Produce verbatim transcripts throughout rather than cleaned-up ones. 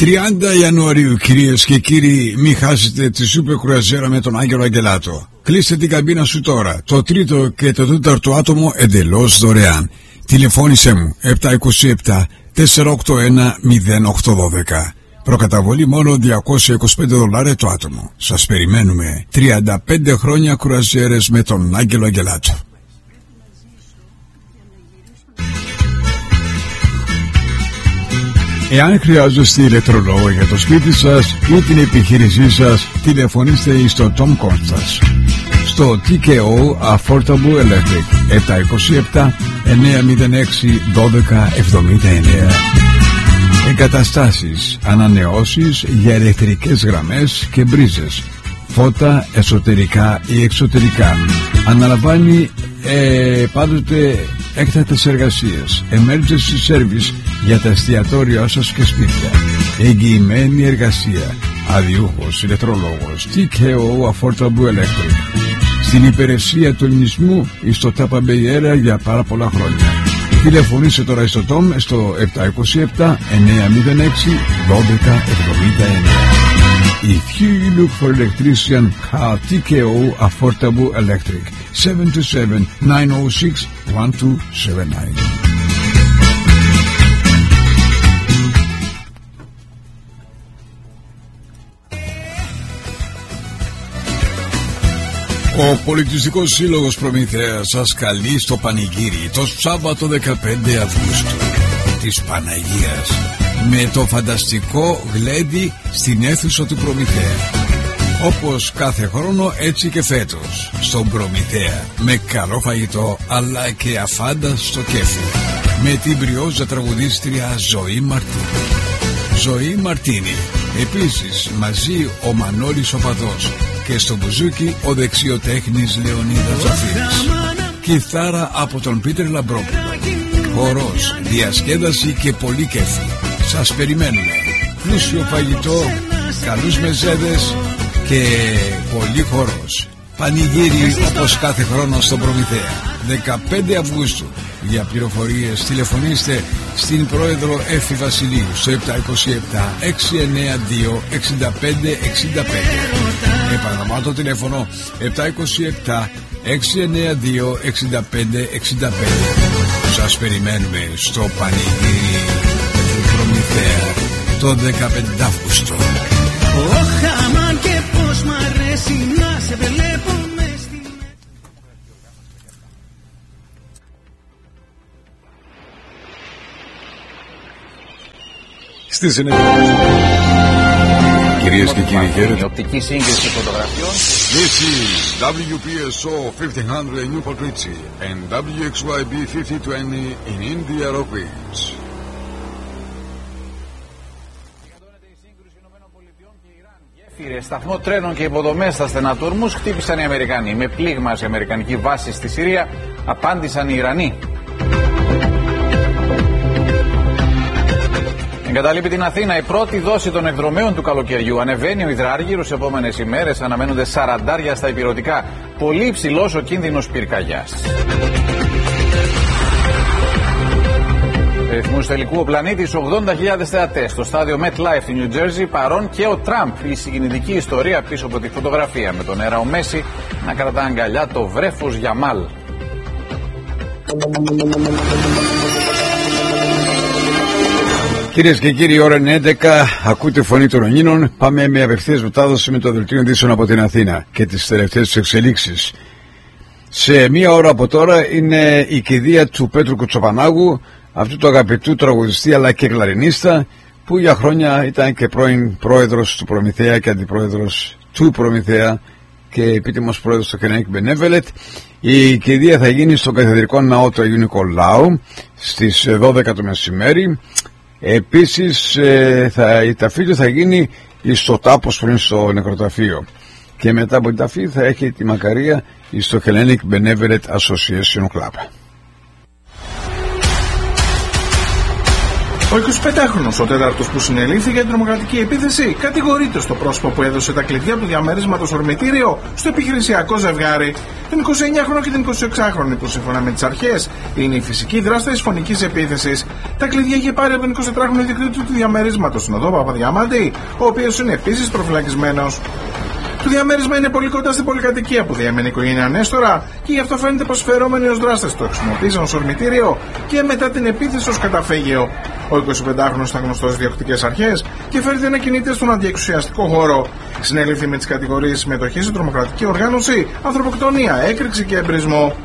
τριάντα Ιανουαρίου, κυρίες και κύριοι, μην χάσετε τη σούπερ κρουαζιέρα με τον Άγγελο Αγγελάτο. Κλείστε την καμπίνα σου τώρα. Το τρίτο και το τέταρτο άτομο εντελώς δωρεάν. Τηλεφώνησέ μου επτά είκοσι επτά τετρακόσια ογδόντα ένα μηδέν οκτώ δώδεκα. Προκαταβολή μόνο διακόσια είκοσι πέντε δολάρια το άτομο. Σας περιμένουμε. τριάντα πέντε χρόνια κρουαζιέρες με τον Άγγελο Αγγελάτο. Εάν χρειάζεστε ηλεκτρολόγο για το σπίτι σας ή την επιχείρησή σας, τηλεφωνήστε στο Tom Constas στο τι κέι ο Affordable Electric επτά είκοσι επτά εννιακόσια έξι δώδεκα εβδομήντα εννέα. Εγκαταστάσεις, ανανεώσεις για ηλεκτρικές γραμμές και μπρίζες, φώτα εσωτερικά ή εξωτερικά. Αναλαμβάνει ε, πάντοτε έκτακτες εργασίες, emergency service για τα εστιατόρια σας και σπίτια, εγγυημένη εργασία, αδιούχος ηλεκτρολόγος, τι κέι ο Affordable Electric, στην υπηρεσία του ελληνισμού στο Tampa Bay Area για πάρα πολλά χρόνια. Τηλεφωνήστε τώρα στο Tom στο επτά είκοσι επτά εννιακόσια έξι δώδεκα εβδομήντα εννέα. If you look for electrician, call τι κέι ο Affordable Electric seven two seven nine zero six one two seven nine. Ο Πολιτιστικός Σύλλογος Προμηθέας σας καλεί στο πανηγύρι το Σάββατο δεκαπέντε Αυγούστου της Παναγίας με το φανταστικό γλέντι στην αίθουσα του Προμηθέα. Όπως κάθε χρόνο, έτσι και φέτος στον Προμηθέα, με καλό φαγητό αλλά και αφάνταστο κέφι, με την μπριόζα τραγουδίστρια Ζωή Μαρτίνη. Ζωή Μαρτίνη. Επίσης μαζί ο Μανώλης Οπαδός και στο μπουζούκι ο δεξιοτέχνης Λεωνίδας Ζαφύρης. Κιθάρα από τον Πίτερ Λαμπρόπουλο. Χορός, διασκέδαση και πολύ κέφι. Σας περιμένουμε. Πλούσιο φαγητό, καλούς μεζέδες και πολύ χορός. Πανηγύρι όπως κάθε χρόνο στον Προμηθέα. δεκαπέντε Αυγούστου. Για πληροφορίες τηλεφωνήστε στην πρόεδρο Εφη Βασιλείου στο επτά είκοσι επτά έξι εννέα δύο έξι πέντε έξι πέντε. Επαναλαμβάνω το τηλέφωνο επτά είκοσι επτά έξι εννέα δύο έξι πέντε έξι πέντε. Σας περιμένουμε στο πανηγύρι του Προμηθέα το δεκαπέντε Αυγούστου. Ωχ, αμάν και πως μ' αρέσει να σε βλέπω μες στη... Στη συνέχεια, κυρίες και κύριοι, χαίρετε. Οπτική σύγκριση φωτογραφιών. This is ντάμπλιου πι ες ο fifteen hundred in Newport Richie and ντάμπλιου εξ γουάι μπι fifty twenty in India Rock Ridge. Γέφυρες, σταθμό τρένων και υποδομές στα στενά του ορμούς χτύπησαν οι Αμερικανοί. Με πλήγμα σε αμερικανική βάση στη Συρία απάντησαν οι Ιρανοί. Εγκαταλείπει την Αθήνα η πρώτη δόση των εκδρομέων του καλοκαιριού. Ανεβαίνει ο υδράργυρος σε επόμενες ημέρες. Αναμένονται σαραντάρια στα ηπειρωτικά. Πολύ υψηλός ο κίνδυνος πυρκαγιάς. Ρυθμούς τελικού ο πλανήτης ογδόντα χιλιάδες θεατές. Στο στάδιο MetLife στη New Jersey παρόν και ο Τραμπ. Η συγκινητική ιστορία πίσω από τη φωτογραφία με τον αέρα Μέση να κρατά αγκαλιά το βρέφος Γιαμάλ. Κυρίες και κύριοι, η ώρα είναι έντεκα. Ακούτε φωνή των Ονίνων. Πάμε με απευθείας μετάδοση με το δελτίο ειδήσεων από την Αθήνα και τις τελευταίες εξελίξεις. Σε μία ώρα από τώρα είναι η κηδεία του Πέτρου Κουτσοπανάγου, αυτού του αγαπητού τραγουδιστή αλλά και κλαρινίστα, που για χρόνια ήταν και πρώην πρόεδρος του Προμηθέα και αντιπρόεδρος του Προμηθέα και επίτιμος πρόεδρος του Hellenic Benevolent. Η κηδεία θα γίνει στο Καθεδρικό Ναό του Αγίου Νικολάου στις δώδεκα το μεσημέρι. Επίσης θα, η ταφή του θα γίνει στο τάπος πριν στο νεκροταφείο και μετά από την ταφή θα έχει τη μακαρία στο Hellenic Benevolent Association Club. Ο εικοσιπεντάχρονος, ο τέταρτος που συνελήφθη για την τρομοκρατική επίθεση, κατηγορείται στο πρόσωπο που έδωσε τα κλειδιά του διαμερίσματος ορμητήριο στο επιχειρησιακό ζευγάρι. Τον εικοσιεννιάχρονο και την εικοσιεξάχρονη, που σύμφωνα με τις αρχές είναι οι φυσικοί δράστες φωνικής επίθεσης. Τα κλειδιά είχε πάρει από τον εικοσιτετράχρονο ιδιοκτήτη του διαμερίσματος στον οδό Παπαδιαμάντη, ο οποίος είναι επίσης προφυλακισμένος. Το διαμέρισμα είναι πολύ κοντά στην πολυκατοικία που διαμένει η οικογένεια Νέστορα και γι' αυτό φαίνεται πως φερόμενοι ως δράστες το χρησιμοποίησαν ως ορμητήριο και μετά την επίθεση ως καταφύγιο. Ο εικοσιπεντάχρονος ήταν γνωστός στις διοκτικές αρχές και φέρεται να κινείται στον αντιεξουσιαστικό χώρο. Συνέληφθη με τις κατηγορίες συμμετοχή σε τρομοκρατική οργάνωση, ανθρωποκτονία, έκρηξη και εμπρισμό.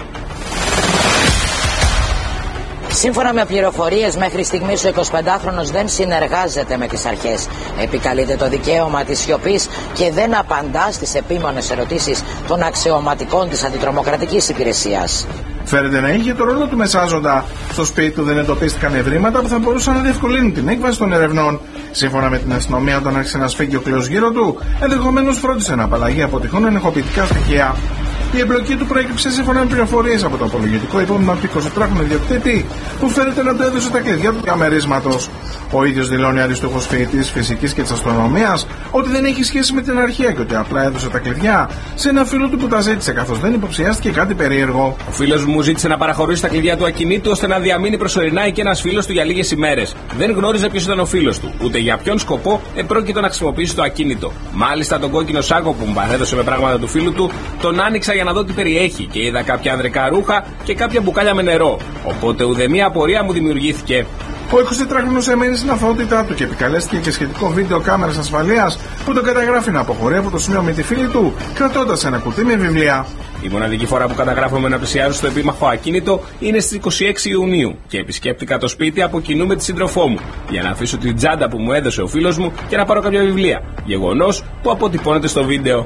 Σύμφωνα με πληροφορίες, μέχρι στιγμής ο εικοσιπεντάχρονος δεν συνεργάζεται με τις αρχές. Επικαλείται το δικαίωμα της σιωπής και δεν απαντά στις επίμονες ερωτήσεις των αξιωματικών της αντιτρομοκρατικής υπηρεσίας. Φέρεται να είχε το ρόλο του μεσάζοντα. Στο σπίτι του δεν εντοπίστηκαν ευρήματα που θα μπορούσαν να διευκολύνουν την έκβαση των ερευνών. Σύμφωνα με την αστυνομία, όταν άρχισε να σφίγγει ο κλέος γύρω του, ενδεχομένως φρόντισε να απαλλαγεί από τυχόν ενεχοποιητικά στοιχεία. Η εμπλοκή του προέκυψε σύμφωνα με πληροφορίες από το απολογητικό υπόμνημα του εικοσιτετράχρονου ιδιοκτήτη, που φέρεται να του έδωσε τα κλειδιά του διαμερίσματος. Ο ίδιος δηλώνει αριστούχος φοιτητής φυσικής και της αστρονομίας ότι δεν έχει σχέση με την αναρχία και ότι απλά έδωσε τα κλειδιά σε ένα φίλο του που τα ζήτησε, καθώς δεν υποψιάστηκε κάτι περίεργο. Ο φίλος μου ζήτησε να παραχωρήσει τα κλειδιά του ακινήτου ώστε να διαμείνει προσωρινά εκεί ένας φίλος του για λίγες ημέρες. Δεν γνώριζε ποιος ήταν ο φίλος του, ούτε για ποιον σκοπό επρόκειτο να χρησιμοποιήσει το ακίνητο. Μάλιστα, τον κόκκινο σάκο που μου παρέδωσε με πράγματα του φίλου του, τον άνοιξα για να δω τι περιέχει και είδα κάποια ανδρικά ρούχα και κάποια μπουκάλια με νερό. Οπότε ουδέμια απορία μου δημιουργήθηκε. Ο εικοσιτετράχρονος εμένει στην αθωότητά του και επικαλέστηκε και σχετικό βίντεο κάμερας ασφαλείας που τον καταγράφει να αποχωρεί από το σημείο με τη φίλη του, κρατώντας ένα κουτί με βιβλία. Η μοναδική φορά που καταγράφομαι να πλησιάζω στο επίμαχο ακίνητο είναι στις είκοσι έξι Ιουνίου και επισκέπτηκα το σπίτι από κοινού με τη σύντροφό μου για να αφήσω την τσάντα που μου έδωσε ο φίλος μου και να πάρω κάποια βιβλία. Γεγονός που αποτυπώνεται στο βίντεο.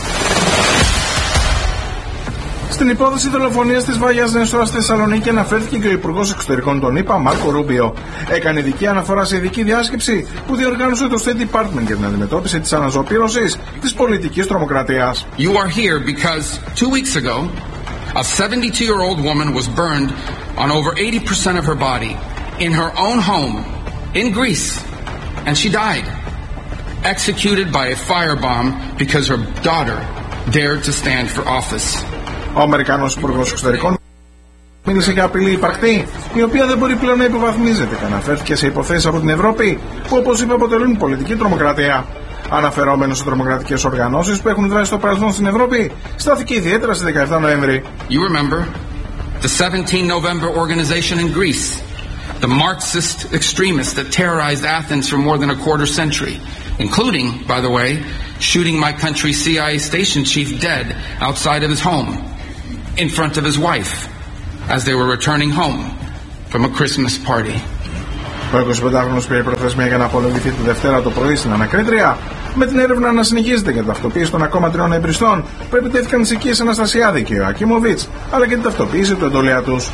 Στην υπόθεση δολοφονίας της Βάγιας Νέστορα στη Θεσσαλονίκη αναφέρθηκε και ο Υπουργός Εξωτερικών των ΗΠΑ, Μάρκο Ρούμπιο. Έκανε ειδική αναφορά σε ειδική διάσκεψη που διοργάνωσε το State Department για την αντιμετώπιση της αναζωοπήρωσης της πολιτικής τρομοκρατίας. You are here because two weeks ago a seventy-two-year-old woman was burned on over eighty percent of her body in her own home in Greece and she died, executed by a firebomb because her daughter dared to stand for office. Ο Αμερικανός Υπουργός Εξωτερικών μίλησε για απειλή υπαρκτή, η οποία δεν μπορεί πλέον να υποβαθμίζεται και αναφέρθηκε σε υποθέσεις από την Ευρώπη που, όπως είπε, αποτελούν πολιτική τρομοκρατία. Αναφερόμενος σε τρομοκρατικές οργανώσεις που έχουν δράσει στο παρελθόν στην Ευρώπη, στάθηκε ιδιαίτερα στις δεκαεπτά Νοέμβρη. You remember the seventeenth November organization in Greece, the Marxist extremists that terrorized Athens for more than a quarter century, including, by the way, shooting my country's C I A station chief dead outside of his home, in front of his wife, as they were returning home from a Christmas party. Ο εικοσιπεντάχρονος πήρε προθεσμία για να απολογηθεί τη Δευτέρα το πρωί στην Ανακρίτρια, με την έρευνα να συνεχίζεται για την ταυτοποίηση των ακόμα τριών εμπριστών που επιτέθηκαν στις οικίες Αναστασιάδη και ο Ακίμοβιτς, αλλά και την ταυτοποίηση του εντολέα τους.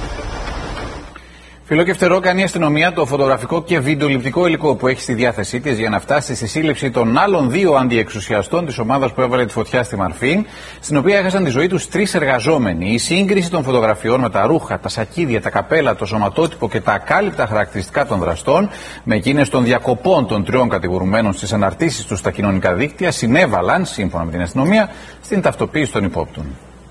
Φιλό και φτερό κάνει η αστυνομία το φωτογραφικό και βιντεοληπτικό υλικό που έχει στη διάθεσή της για να φτάσει στη σύλληψη των άλλων δύο αντιεξουσιαστών της ομάδας που έβαλε τη φωτιά στη Μαρφίν, στην οποία έχασαν τη ζωή τους τρεις εργαζόμενοι. Η σύγκριση των φωτογραφιών με τα ρούχα, τα σακίδια, τα καπέλα, το σωματότυπο και τα ακάλυπτα χαρακτηριστικά των δραστών με εκείνες των διακοπών των τριών κατηγορουμένων στις αναρτήσεις τους στα κοινωνικά δίκτυα συνέβαλαν, σύμφωνα με την αστυνομία, στην ταυτοποίηση των υπόπτων.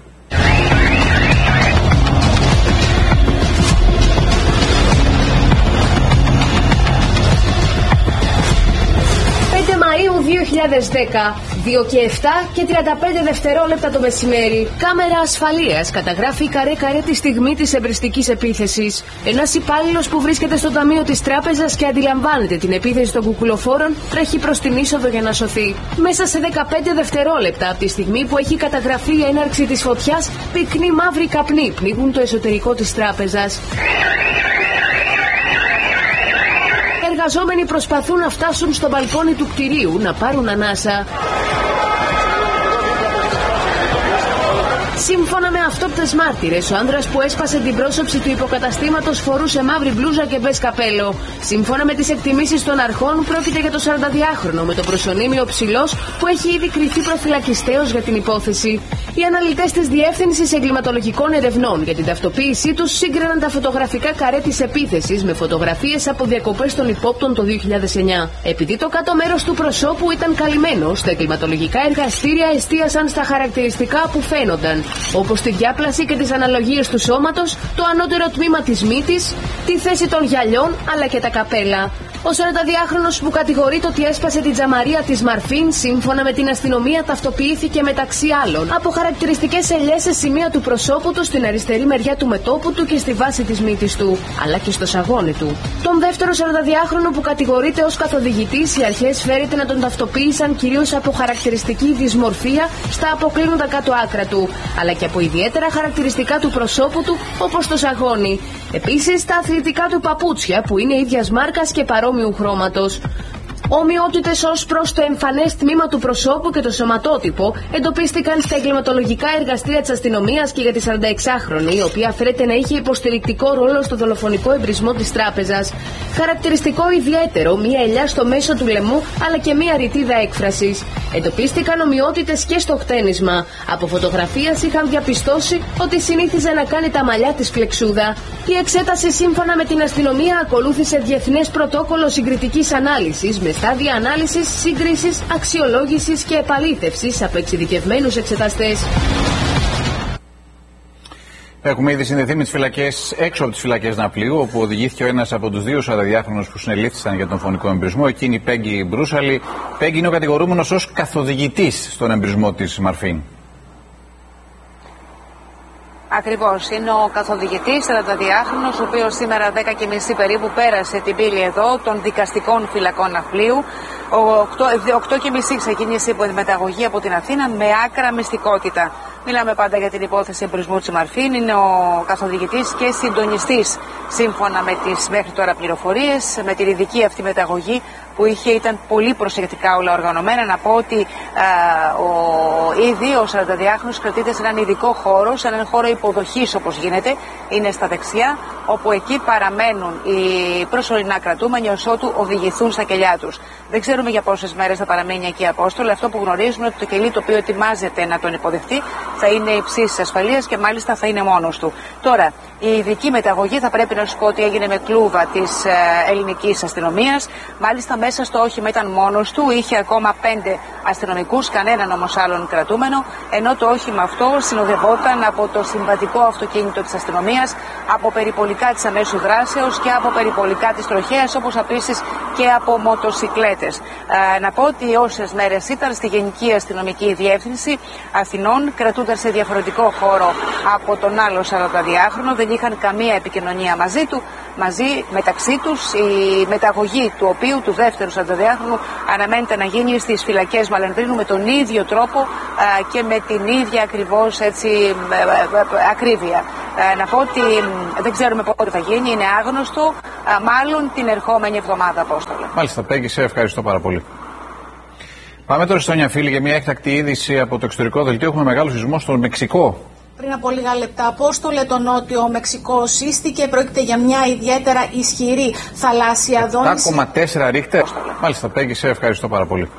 δύο χιλιάδες δέκα, δύο και επτά και τριάντα πέντε δευτερόλεπτα το μεσημέρι. Κάμερα ασφαλείας καταγράφει καρέ-καρέ τη στιγμή της εμπριστικής επίθεσης. Ένας υπάλληλος που βρίσκεται στο ταμείο της τράπεζας και αντιλαμβάνεται την επίθεση των κουκουλοφόρων τρέχει προς την είσοδο για να σωθεί. Μέσα σε δεκαπέντε δευτερόλεπτα από τη στιγμή που έχει καταγραφεί η έναρξη της φωτιάς, πυκνοί μαύροι καπνοί πνίγουν το εσωτερικό της τράπεζας. Εργαζόμενοι προσπαθούν να φτάσουν στο μπαλκόνι του κτηρίου να πάρουν ανάσα. Σύμφωνα με αυτόπτες μάρτυρες, ο άνδρας που έσπασε την πρόσωψη του υποκαταστήματος φορούσε μαύρη μπλούζα και μπες καπέλο. Σύμφωνα με τις εκτιμήσεις των αρχών, πρόκειται για το σαρανταδυάχρονο με το προσωνύμιο ψηλός που έχει ήδη κριθεί προφυλακιστέως για την υπόθεση. Οι αναλυτές της Διεύθυνσης Εγκληματολογικών Ερευνών για την ταυτοποίησή τους σύγκριναν τα φωτογραφικά καρέ της επίθεσης με φωτογραφίες από διακοπές των υπόπτων το δύο χιλιάδες εννιά. Επειδή το κάτω μέρος του προσώπου ήταν καλυμμένο, στα εγκληματολογικά εργαστήρια εστίασαν στα χαρακτηριστικά που φαίνονταν, όπως τη διάπλαση και τις αναλογίες του σώματος, το ανώτερο τμήμα της μύτης, τη θέση των γυαλιών αλλά και τα καπέλα. Ο σαρανταδυάχρονος που κατηγορείται ότι έσπασε την τζαμαρία της Μαρφίν, σύμφωνα με την αστυνομία, ταυτοποιήθηκε μεταξύ άλλων από χαρακτηριστικές ελιές σε σημεία του προσώπου του, στην αριστερή μεριά του μετώπου του και στη βάση της μύτης του, αλλά και στο σαγόνι του. Τον δεύτερο σαρανταδυάχρονο που κατηγορείται ως καθοδηγητής, οι αρχές φέρεται να τον ταυτοποίησαν κυρίως από χαρακτηριστική δυσμορφία στα αποκλίνοντα κάτω άκρα του, αλλά και από ιδιαίτερα χαρακτηριστικά του προσώπου του, όπως το σαγόνι. Επίσης, τα αθλητικά του παπούτσια, που είναι ίδιας μάρκας και παρόμοιου χρώματος. Ομοιότητες ως προς το εμφανές τμήμα του προσώπου και το σωματότυπο εντοπίστηκαν στα εγκληματολογικά εργαστήρια της αστυνομίας και για τη σαρανταεξάχρονη, η οποία φέρεται να είχε υποστηρικτικό ρόλο στο δολοφονικό εμπρισμό της τράπεζας. Χαρακτηριστικό ιδιαίτερο, μία ελιά στο μέσο του λαιμού αλλά και μία ρητίδα έκφρασης. Εντοπίστηκαν ομοιότητες και στο χτένισμα. Από φωτογραφίες είχαν διαπιστώσει ότι συνήθιζε να κάνει τα μαλλιά της φλεξούδα. Η εξέταση, σύμφωνα με την αστυνομία, ακολούθησε διεθνές πρωτόκολλο συγκριτικής ανάλυσης με στάδια ανάλυσης, σύγκρισης, αξιολόγησης και επαλήθευσης από εξειδικευμένους εξεταστές. Έχουμε ήδη συνδεθεί με τις φυλακές, έξω από τις φυλακές Ναπλίου, όπου οδηγήθηκε ο ένας από τους δύο σαρανταδιάχρονους που συνελήφθησαν για τον φωνικό εμπρισμό, εκείνη η Πέγγι Μπρούσαλη. Πέγγι είναι ο κατηγορούμενος ως καθοδηγητής στον εμπρισμό της Μαρφίν. Ακριβώς, είναι ο καθοδηγητής, σαρανταδιάχρονος, ο οποίος σήμερα δέκα και μισή περίπου πέρασε την πύλη εδώ των δικαστικών φυλακών Ναπλίου. οκτώ και μισή ξεκίνησε η μεταγωγή από την Αθήνα με άκρα μυστικότητα. Μιλάμε πάντα για την υπόθεση εμπρισμού της Μαρφίν. Είναι ο καθοδηγητής και συντονιστής, σύμφωνα με τις μέχρι τώρα πληροφορίες, με την ειδική αυτή μεταγωγή που είχε, ήταν πολύ προσεκτικά όλα οργανωμένα. Να πω ότι α, ο, ήδη ο σαρανταδιάχρονος κρατείται σε έναν ειδικό χώρο, σε έναν χώρο υποδοχής όπως γίνεται, είναι στα δεξιά, όπου εκεί παραμένουν οι προσωρινά κρατούμενοι ως ότου οδηγηθούν στα κελιά τους. Δεν ξέρουμε για πόσες μέρες θα παραμείνει εκεί Απόστολο. Αυτό που γνωρίζουμε είναι ότι το κελί το οποίο ετοιμάζεται να τον υποδεχτεί θα είναι υψής ασφαλείας και μάλιστα θα είναι μόνος του. Τώρα, η ειδική μεταγωγή θα πρέπει να σου πω ότι έγινε με κλούβα της ε, ελληνικής αστυνομίας. Μάλιστα μέσα στο όχημα ήταν μόνος του, είχε ακόμα πέντε αστυνομικούς, κανέναν όμως άλλον κρατούμενο, ενώ το όχημα αυτό συνοδευόταν από το συμβατικό αυτοκίνητο της αστυνομίας, από περιπολικά της αμέσου δράσεως και από περιπολικά της τροχέας, όπως επίσης και από μοτοσικλέτες. Ε, να πω ότι όσες μέρες ήταν στη Γενική Αστυνομική Διεύθυνση Αθηνών, κρατούνταν σε διαφορετικό χώρο από τον άλλο σαρανταδιάχρονο, δεν είχαν καμία επικοινωνία μαζί του, μαζί μεταξύ τους. Η μεταγωγή του οποίου, του δεύτερου σαρανταδιάχρονου, αναμένεται να γίνει στις φυλακές Μαλανδρίνου με τον ίδιο τρόπο α, και με την ίδια ακριβώς έτσι ακρίβεια. Α, να πω ότι δεν ξέρουμε πότε θα γίνει, είναι άγνωστο, α, μάλλον την ερχόμενη εβδομάδα, Απόστολε. Μάλιστα, Πέγγι, σε ευχαριστώ πάρα πολύ. Πάμε τώρα στο Νιαφίλη για μια έκτακτη είδηση από το εξωτερικό δελτίο. Έχουμε μεγάλο σεισμό στο Μεξικό. Πριν από λίγα λεπτά, Απόστολε, το νότιο Μεξικό σύστηκε. Πρόκειται για μια ιδιαίτερα ισχυρή θαλάσσια δόνηση. επτά κόμμα τέσσερα ρίχτερ. Μάλιστα, Πέγγι, σε ευχαριστώ πάρα πολύ.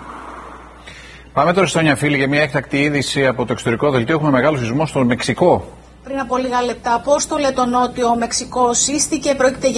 Πάμε τώρα στο Νιαφίλη για μια έκτακτη είδηση από το εξωτερικό δελτίο. Έχουμε μεγάλο σεισμό στο Μεξικό. Πριν από λίγα λεπτά, Απόστολε, το νότιο Μεξικό σύστηκε. Πρόκειται για